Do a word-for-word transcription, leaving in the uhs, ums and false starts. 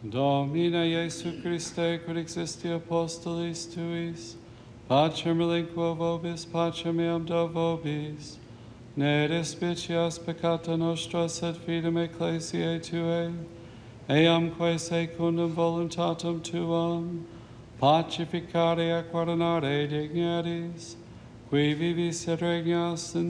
Domine Iesu Christe, quid existi apostolis tuis, pacem relinquo vobis, pacem meam do vobis, ne despicias peccata nostra, sed fidem ecclesiae Tuae, eamque secundum voluntatem Tuam, pacificare et coronare dignities, qui vivis et regnas in